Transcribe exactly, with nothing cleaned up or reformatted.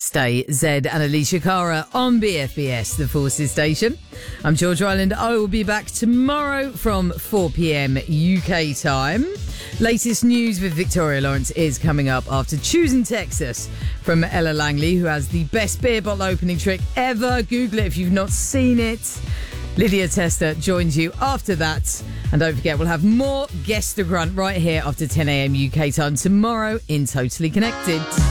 Stay Z and Alicia Cara on B F B S, the Forces station. I'm George Ryland. I will be back tomorrow from four p.m. U K time. Latest news with Victoria Lawrence is coming up after Choosing Texas from Ella Langley, who has the best beer bottle opening trick ever. Google it if you've not seen it. Lydia Tester joins you after that. And don't forget, we'll have more Guess the Grunt right here after ten a.m. U K time tomorrow in Totally Connected.